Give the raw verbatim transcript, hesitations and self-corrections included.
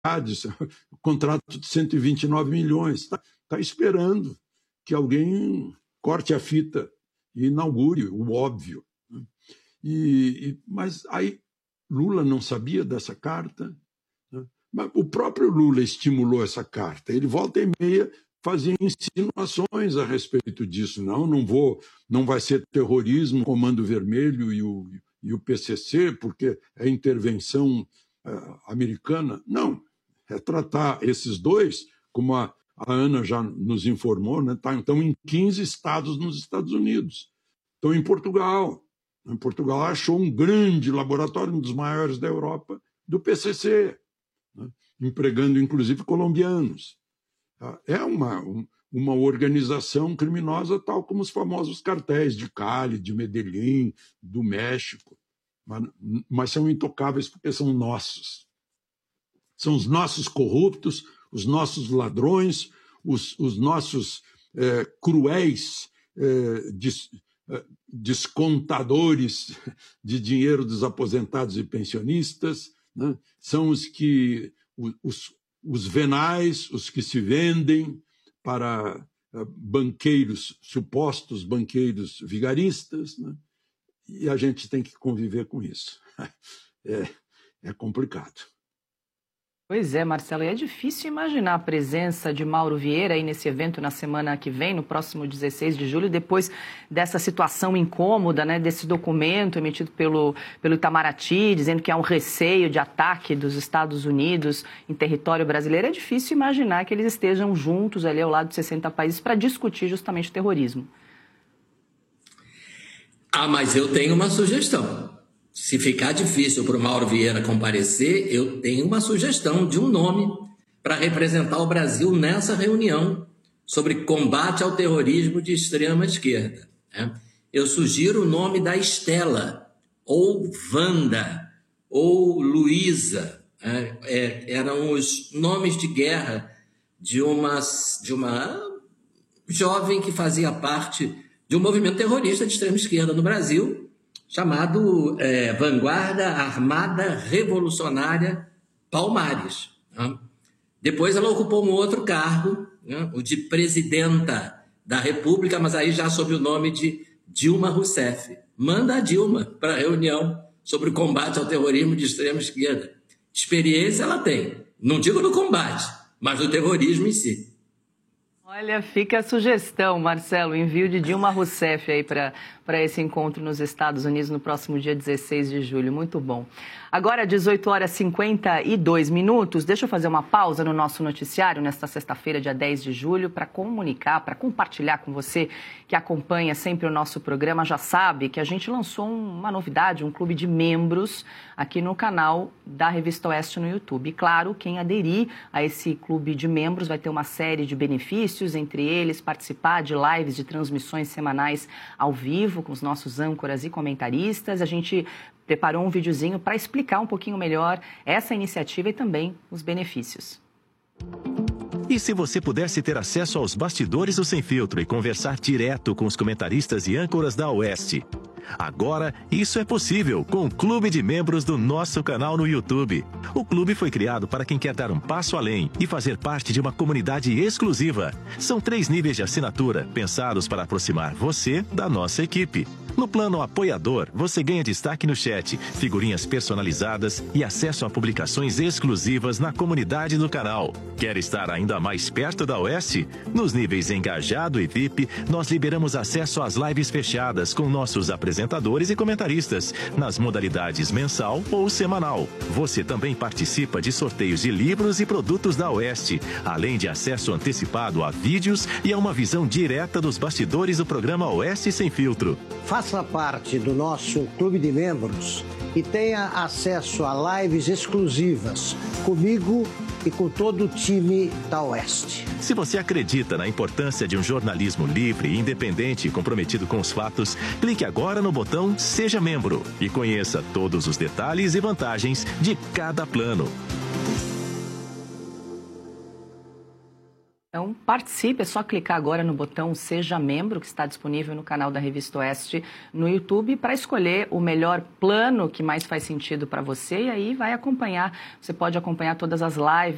contrato de cento e vinte e nove milhões. Está tá esperando que alguém corte a fita e inaugure o óbvio. E, e, mas aí Lula não sabia dessa carta, né? Mas o próprio Lula estimulou essa carta. Ele volta e meia fazia insinuações a respeito disso. Não, não vou, não vai ser terrorismo, Comando Vermelho e o, e o P C C, porque é intervenção uh, americana. Não, é tratar esses dois, como a, a Ana já nos informou, né? Tá, então em quinze estados nos Estados Unidos. Estão em Portugal. Em Portugal achou um grande laboratório, um dos maiores da Europa, do P C C, né? Empregando inclusive colombianos. É uma, uma organização criminosa tal como os famosos cartéis de Cali, de Medellín, do México, mas, mas são intocáveis porque são nossos. São os nossos corruptos, os nossos ladrões, os, os nossos é, cruéis é, des, é, descontadores de dinheiro dos aposentados e pensionistas, né? São os que... os, os venais, os que se vendem para banqueiros, supostos banqueiros vigaristas, né? E a gente tem que conviver com isso. É, é complicado. Pois é, Marcelo, e é difícil imaginar a presença de Mauro Vieira aí nesse evento na semana que vem, no próximo dezesseis de julho, depois dessa situação incômoda, né, desse documento emitido pelo, pelo Itamaraty, dizendo que há um receio de ataque dos Estados Unidos em território brasileiro. É difícil imaginar que eles estejam juntos ali ao lado de sessenta países para discutir justamente o terrorismo. Ah, mas eu tenho uma sugestão. Se ficar difícil para o Mauro Vieira comparecer, eu tenho uma sugestão de um nome para representar o Brasil nessa reunião sobre combate ao terrorismo de extrema esquerda, né? Eu sugiro o nome da Estela, ou Wanda, ou Luísa, né? É, eram os nomes de guerra de uma, de uma jovem que fazia parte de um movimento terrorista de extrema esquerda no Brasil, chamado é, Vanguarda Armada Revolucionária Palmares, né? Depois ela ocupou um outro cargo, né, o de presidenta da República, mas aí já sob o nome de Dilma Rousseff. Manda a Dilma para a reunião sobre o combate ao terrorismo de extrema esquerda. Experiência ela tem, não digo no combate, mas no terrorismo em si. Olha, fica a sugestão, Marcelo, envio de Dilma Rousseff aí para para esse encontro nos Estados Unidos no próximo dia dezesseis de julho. Muito bom. Agora, dezoito horas e cinquenta e dois minutos. Deixa eu fazer uma pausa no nosso noticiário nesta sexta-feira, dia dez de julho, para comunicar, para compartilhar com você que acompanha sempre o nosso programa. Já sabe que a gente lançou uma novidade, um clube de membros aqui no canal da Revista Oeste no YouTube. E claro, quem aderir a esse clube de membros vai ter uma série de benefícios, entre eles participar de lives, de transmissões semanais ao vivo com os nossos âncoras e comentaristas. A gente preparou um videozinho para explicar um pouquinho melhor essa iniciativa e também os benefícios. E se você pudesse ter acesso aos bastidores do Sem Filtro e conversar direto com os comentaristas e âncoras da Oeste? Agora, isso é possível com o Clube de Membros do nosso canal no YouTube. O clube foi criado para quem quer dar um passo além e fazer parte de uma comunidade exclusiva. São três níveis de assinatura, pensados para aproximar você da nossa equipe. No plano apoiador, você ganha destaque no chat, figurinhas personalizadas e acesso a publicações exclusivas na comunidade do canal. Quer estar ainda mais perto da Oeste? Nos níveis Engajado e V I P, nós liberamos acesso às lives fechadas com nossos apresentadores e comentaristas, nas modalidades mensal ou semanal. Você também participa de sorteios de livros e produtos da Oeste, além de acesso antecipado a vídeos e a uma visão direta dos bastidores do programa Oeste Sem Filtro. Faça parte do nosso clube de membros e tenha acesso a lives exclusivas comigo e com todo o time da Oeste. Se você acredita na importância de um jornalismo livre, independente e comprometido com os fatos, clique agora no botão Seja Membro e conheça todos os detalhes e vantagens de cada plano. Então, participe, é só clicar agora no botão Seja Membro, que está disponível no canal da Revista Oeste no YouTube, para escolher o melhor plano que mais faz sentido para você, e aí vai acompanhar, você pode acompanhar todas as lives